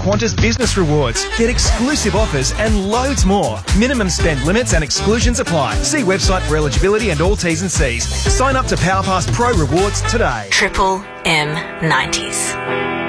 Qantas Business Rewards. Get exclusive offers and loads more. Minimum spend limits and exclusions apply. See website for eligibility and all T's and C's. Sign up to PowerPass Pro Rewards today. Triple M 90s.